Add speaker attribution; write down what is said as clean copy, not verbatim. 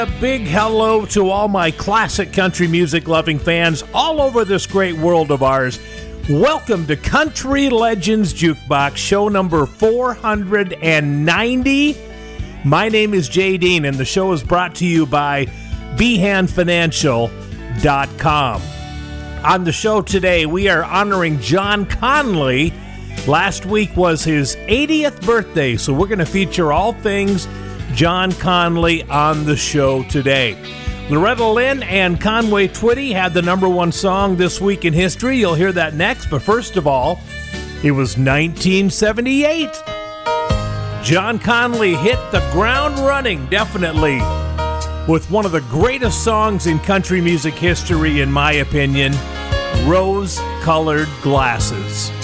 Speaker 1: A big hello to all my classic country music loving fans all over this great world of ours. Welcome to Country Legends Jukebox, show number 490. My name is Jay Dean, and the show is brought to you by BehanFinancial.com. On the show today, we are honoring John Conlee. Last week was his 80th birthday, so we're going to feature all things John Conlee on the show today. Loretta Lynn and Conway Twitty had the number one song this week in history. You'll hear that next, but first of all, it was 1978. John Conlee hit the ground running, definitely, with one of the greatest songs in country music history, in my opinion, Rose-Colored Glasses.